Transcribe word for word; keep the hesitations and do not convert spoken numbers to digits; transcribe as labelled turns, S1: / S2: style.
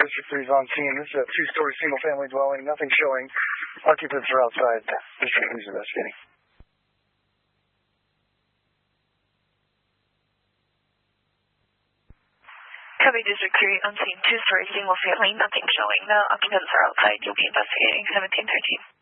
S1: District three is on scene. This is a two-story single-family dwelling. Nothing showing. Occupants are outside. District three is investigating.
S2: Copy District three on scene. Two-story single-family. Nothing showing. The occupants are outside. You'll be investigating. seventeen thirteen.